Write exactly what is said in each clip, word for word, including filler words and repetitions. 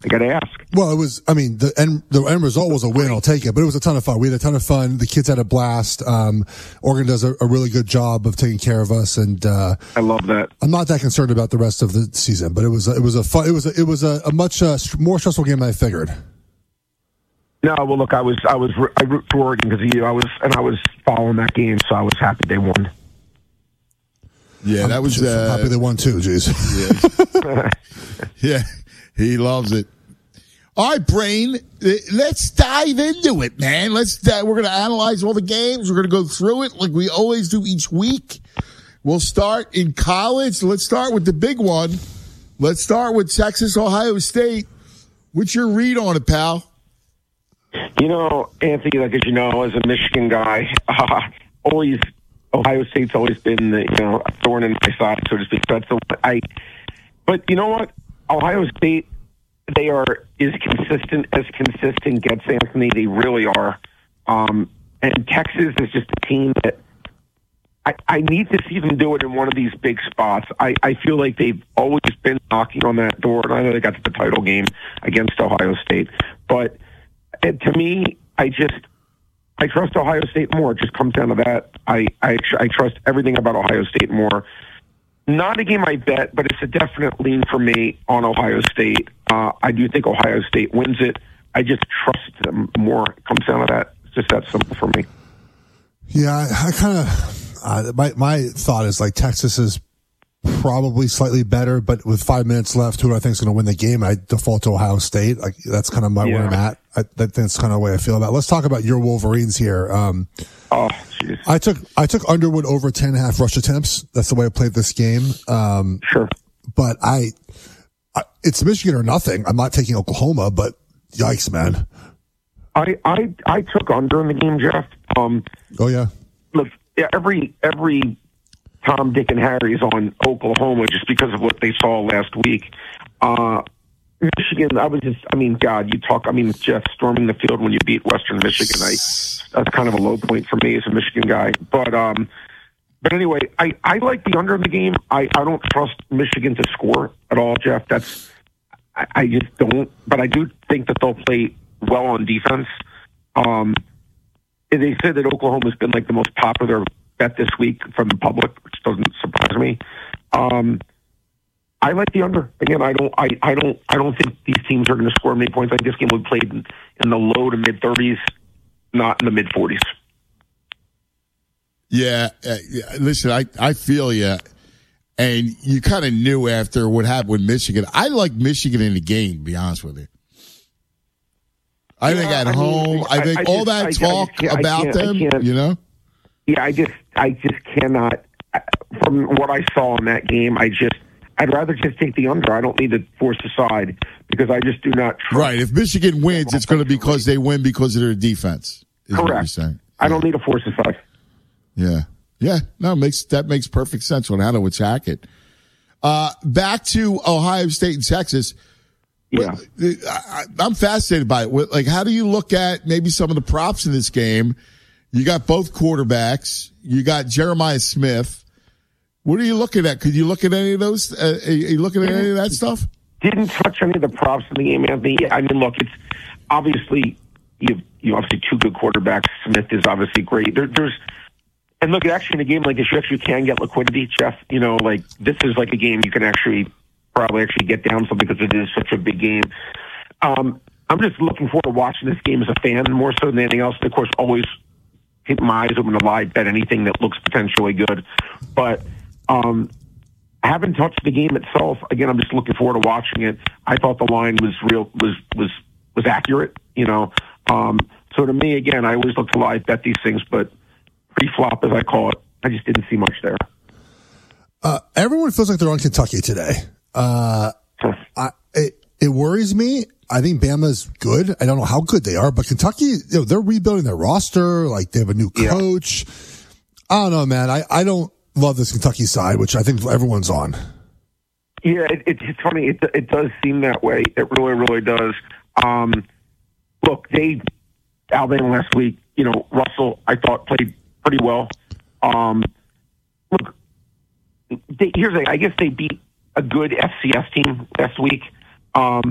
I got to ask. Well, it was, I mean, the end, the end result was a win. I'll take it. But it was a ton of fun. We had a ton of fun. The kids had a blast. Um, Oregon does a, a really good job of taking care of us. And, uh, I love that. I'm not that concerned about the rest of the season, but it was, it was a fun, it was, a, it was a, a much uh, more stressful game than I figured. No, well, look, I was, I was, I root for Oregon because of you. I was, and I was following that game, so I was happy they won. Yeah, that was, uh, I'm happy they won too, jeez. Yeah. Yeah, he loves it. All right, Brain, let's dive into it, man. Let's uh, we're going to analyze all the games. We're going to go through it like we always do each week. We'll start in college. Let's start with the big one. Let's start with Texas, Ohio State. What's your read on it, pal? You know, Anthony, like as you know, as a Michigan guy, uh, always Ohio State's always been the, you know, a thorn in my side, so to speak. That's the I. But you know what, Ohio State. They are as consistent as consistent gets, Anthony. They really are. Um, and Texas is just a team that I, I need to see them do it in one of these big spots. I, I feel like they've always been knocking on that door. And I know they got to the title game against Ohio State. But uh, to me, I just I trust Ohio State more. It just comes down to that. I, I, I trust everything about Ohio State more. Not a game I bet, but it's a definite lean for me on Ohio State. Uh, I do think Ohio State wins it. I just trust them more. It comes down to that. It's just that simple for me. Yeah, I, I kind of uh, my my thought is like Texas is probably slightly better, but with five minutes left, who do I think is going to win the game? I default to Ohio State. Like that's kind of my yeah. where I'm at. I, that, that's kind of the way I feel about it. Let's talk about your Wolverines here. Um, oh, geez. I took I took Underwood over ten and a half rush attempts. That's the way I played this game. Um, sure, but I, I it's Michigan or nothing. I'm not taking Oklahoma, but yikes, man. I I I took under in the game, Jeff. Um, oh yeah. Look, yeah, every every Tom, Dick, and Harry's on Oklahoma just because of what they saw last week. Uh, Michigan, I was just, I mean, God, you talk, I mean, Jeff storming the field when you beat Western Michigan. I, that's kind of a low point for me as a Michigan guy. But, um, but anyway, I, I like the under in the game. I, I don't trust Michigan to score at all, Jeff. That's, I, I just don't, but I do think that they'll play well on defense. Um, they said that Oklahoma's been like the most popular bet this week from the public, which doesn't surprise me. Um, I like the under. Again, I don't, I, I don't, I don't think these teams are going to score many points. I think this game will be played in, in the low to mid thirties, not in the mid forties. Yeah, uh, yeah, listen, I, I feel you, and you kind of knew after what happened with Michigan. I like Michigan in the game, to be honest with you. I yeah, think at I home, mean, I think I, I all just, that talk I, I about them, you know? Yeah, I just, I just cannot, from what I saw in that game, I just, I'd rather just take the under. I don't need to force a side because I just do not trust. Right. If Michigan wins, it's going to be because they win because of their defense. Is Correct. What you're saying. I don't need to force a side. Yeah. Yeah. No, it makes, that makes perfect sense on how to attack it. Uh, back to Ohio State and Texas. Yeah. I, I'm fascinated by it. Like, how do you look at maybe some of the props in this game? You got both quarterbacks. You got Jeremiah Smith. What are you looking at? Could you look at any of those? Uh, are you looking at any of that stuff? Didn't touch any of the props in the game, Anthony. I mean, look, it's obviously you have, you obviously two good quarterbacks. Smith is obviously great. There, there's and look, actually in a game like this, you actually can get liquidity, Jeff. You know, like this is like a game you can actually probably actually get down some because it is such a big game. Um, I'm just looking forward to watching this game as a fan more so than anything else. And of course, always keep my eyes open to live bet anything that looks potentially good, but. Um, I haven't touched the game itself. Again, I'm just looking forward to watching it. I thought the line was real, was was was accurate. You know, um, so to me, again, I always look to live bet these things, but pre-flop, as I call it, I just didn't see much there. Uh, everyone feels like they're on Kentucky today. Uh, I, it, it worries me. I think Bama's good. I don't know how good they are, but Kentucky, you know, they're rebuilding their roster. Like they have a new coach. Yeah. I don't know, man. I, I don't. Love this Kentucky side, which I think everyone's on. Yeah, it, it, it's funny. It, it does seem that way. It really, really does. Um, look, they Alabama last week. You know, Russell, I thought played pretty well. Um, look, they, here's a, I guess they beat a good F C S team last week. Um,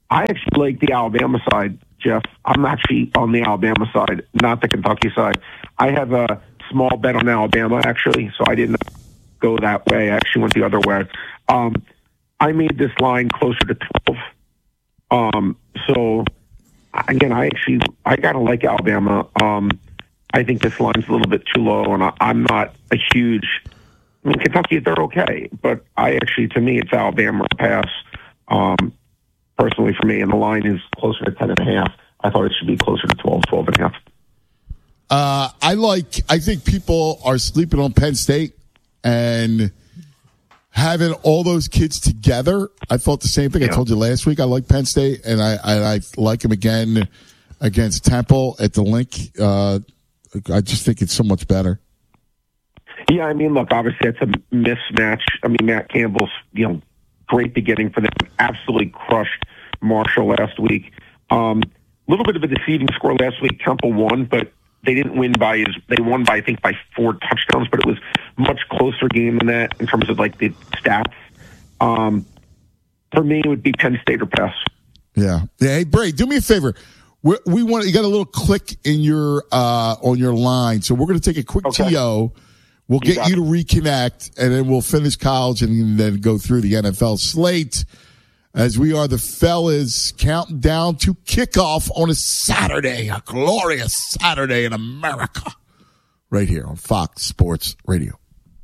I actually like the Alabama side, Jeff. I'm actually on the Alabama side, not the Kentucky side. I have a small bet on Alabama, actually, so I didn't go that way. I actually went the other way. Um, I made this line closer to twelve. Um, so, again, I actually, I got to like Alabama. Um, I think this line's a little bit too low, and I, I'm not a huge, I mean, Kentucky, they're okay, but I actually, to me, it's Alabama or pass, um, personally for me, and the line is closer to ten and a half. I thought it should be closer to twelve, twelve and a half. Uh, I like, I think people are sleeping on Penn State, and having all those kids together, I thought the same thing. Yeah. I told you last week I like Penn State, and I, I, I like them again against Temple at the Link. Uh, I just think it's so much better. Yeah, I mean, look, obviously it's a mismatch. I mean, Matt Campbell's, you know, great beginning for them. Absolutely crushed Marshall last week. A um, little bit of a deceiving score last week. Temple won, but they didn't win by as they won by I think by four touchdowns, but it was a much closer game than that in terms of like the stats. Um, for me, it would be Penn State or pass. Yeah. Yeah. Hey, Bray, do me a favor. We, we want you got a little click in your uh, on your line, so we're going to take a quick okay. T O. We'll you get you to reconnect, and then we'll finish college and then go through the N F L slate. As we are the fellas counting down to kickoff on a Saturday, a glorious Saturday in America, right here on Fox Sports Radio.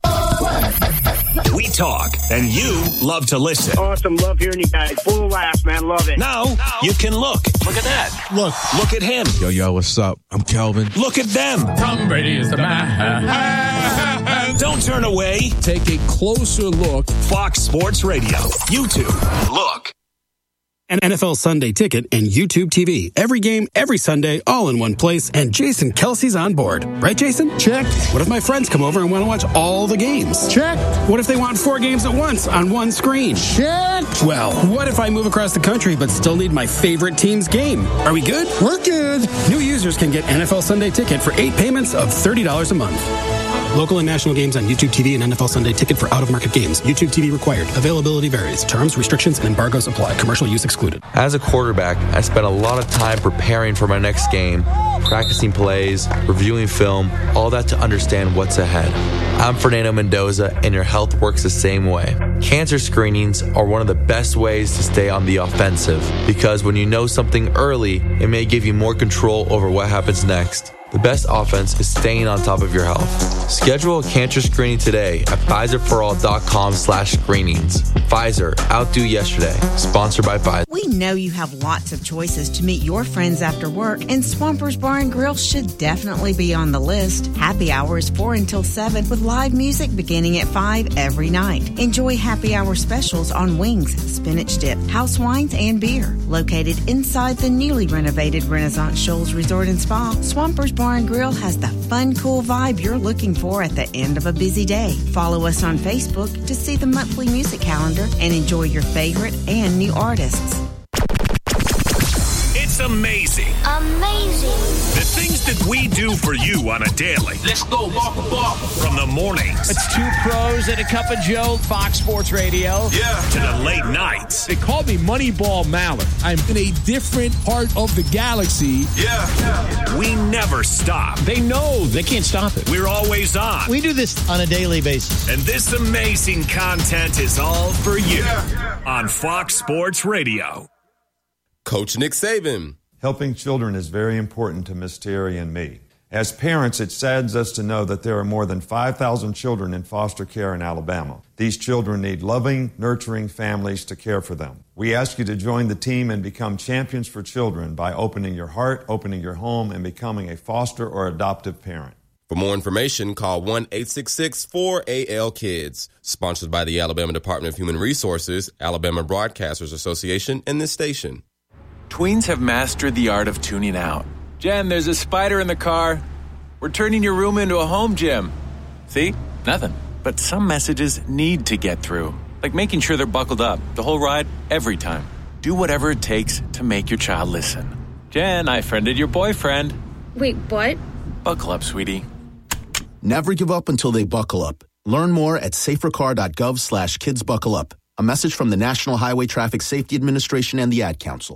We talk, and you love to listen. Awesome. Love hearing you guys. Full of laughs, man. Love it. Now, now you can look. Look at that. Look. Look at him. Yo, yo, what's up? I'm Kelvin. Look at them. Tom Brady is the man. Don't turn away. Take a closer look. Fox Sports Radio. YouTube. Look. An N F L Sunday Ticket and YouTube T V. Every game, every Sunday, all in one place. And Jason Kelsey's on board. Right, Jason? Check. What if my friends come over and want to watch all the games? Check. What if they want four games at once on one screen? Check. Well, what if I move across the country but still need my favorite team's game? Are we good? We're good. New users can get N F L Sunday Ticket for eight payments of thirty dollars a month. Local and national games on YouTube T V and N F L Sunday Ticket for out-of-market games. YouTube T V required. Availability varies. Terms, restrictions, and embargoes apply. Commercial use excluded. As a quarterback, I spent a lot of time preparing for my next game, practicing plays, reviewing film, all that to understand what's ahead. I'm Fernando Mendoza, and your health works the same way. Cancer screenings are one of the best ways to stay on the offensive, because when you know something early, it may give you more control over what happens next. The best offense is staying on top of your health. Schedule a cancer screening today at Pfizerforall.com slash screenings. Pfizer, outdo yesterday. Sponsored by Pfizer. We know you have lots of choices to meet your friends after work, and Swampers Bar and Grill should definitely be on the list. Happy hour is four until seven with live music beginning at five every night. Enjoy happy hour specials on wings, spinach dip, house wines, and beer. Located inside the newly renovated Renaissance Shoals Resort and Spa, Swampers Bar and Grill has the fun, cool vibe you're looking for at the end of a busy day. Follow us on Facebook to see the monthly music calendar and enjoy your favorite and new artists. It's amazing. Amazing. The things that we do for you on a daily. Let's go, walk a walk. From the mornings. It's two pros and a cup of Joe, Fox Sports Radio. Yeah. To the late nights. They call me Moneyball Mallard. I'm in a different part of the galaxy. Yeah. yeah. We never stop. They know they can't stop it. We're always on. We do this on a daily basis. And this amazing content is all for you yeah. Yeah. on Fox Sports Radio. Coach Nick Saban. Helping children is very important to Miss Terry and me. As parents, it saddens us to know that there are more than five thousand children in foster care in Alabama. These children need loving, nurturing families to care for them. We ask you to join the team and become champions for children by opening your heart, opening your home, and becoming a foster or adoptive parent. For more information, call one eight six six four A L KIDS. Sponsored by the Alabama Department of Human Resources, Alabama Broadcasters Association, and this station. Tweens have mastered the art of tuning out. Jen, there's a spider in the car. We're turning your room into a home gym. See? Nothing. But some messages need to get through. Like making sure they're buckled up the whole ride, every time. Do whatever it takes to make your child listen. Jen, I friended your boyfriend. Wait, what? Buckle up, sweetie. Never give up until they buckle up. Learn more at safercar.gov slash kids buckle up. A message from the National Highway Traffic Safety Administration and the Ad Council.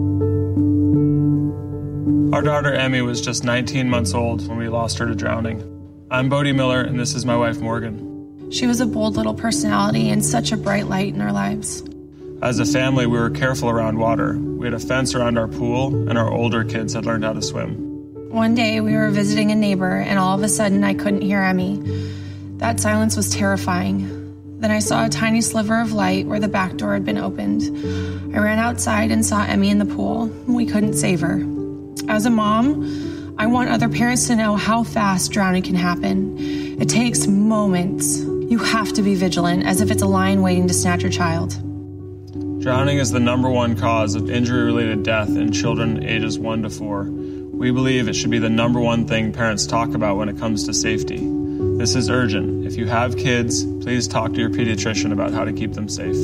Our daughter Emmy was just nineteen months old when we lost her to drowning. I'm Bodie Miller, and this is my wife Morgan. She was a bold little personality and such a bright light in our lives. As a family, we were careful around water. We had a fence around our pool, and our older kids had learned how to swim. One day, we were visiting a neighbor, and all of a sudden, I couldn't hear Emmy. That silence was terrifying. Then I saw a tiny sliver of light where the back door had been opened. I ran outside and saw Emmy in the pool. We couldn't save her. As a mom, I want other parents to know how fast drowning can happen. It takes moments. You have to be vigilant, as if it's a lion waiting to snatch your child. Drowning is the number one cause of injury-related death in children ages one to four. We believe it should be the number one thing parents talk about when it comes to safety. This is urgent. If you have kids, please talk to your pediatrician about how to keep them safe.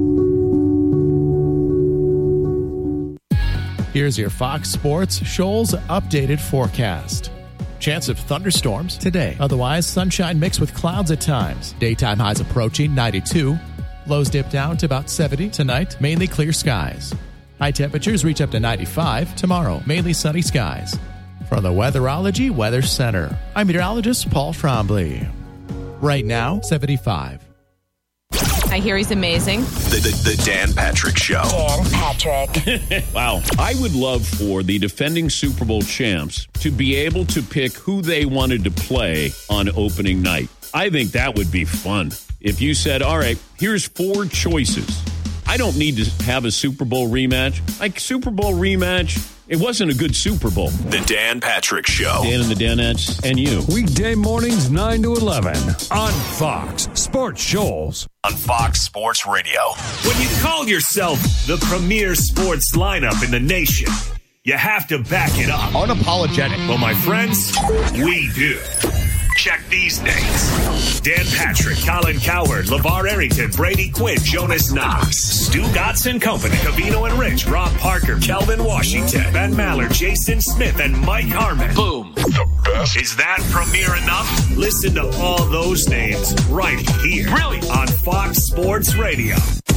Here's your Fox Sports Shoals updated forecast. Chance of thunderstorms today. Otherwise, sunshine mixed with clouds at times. Daytime highs approaching ninety-two. Lows dip down to about seventy tonight. Mainly clear skies. High temperatures reach up to ninety-five tomorrow. Mainly sunny skies. From the Weatherology Weather Center, I'm meteorologist Paul Trombley. Right now, seventy-five. I hear he's amazing. The, the, the Dan Patrick Show. Dan Patrick. Wow. I would love for the defending Super Bowl champs to be able to pick who they wanted to play on opening night. I think that would be fun. If you said, all right, here's four choices. I don't need to have a Super Bowl rematch. Like, Super Bowl rematch, it wasn't a good Super Bowl. The Dan Patrick Show. Dan and the Danettes and you. Weekday mornings, nine to eleven on Fox Sports Shoals. On Fox Sports Radio. When you call yourself the premier sports lineup in the nation, you have to back it up. Unapologetic. Well, my friends, we do. Check these names. Dan Patrick, Colin Cowherd, LeVar Arrington, Brady Quinn, Jonas Knox, Stu Gotts Company, Cavino and Rich, Rob Parker, Kelvin Washington, Ben Maller, Jason Smith, and Mike Harmon. Boom. The best. Is that premier enough? Listen to all those names right here. Really? On Fox Sports Radio.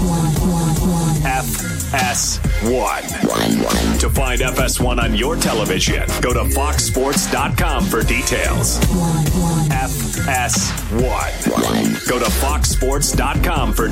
F S one. To find F S one on your television, go to fox sports dot com for details. F S one. Go to fox sports dot com for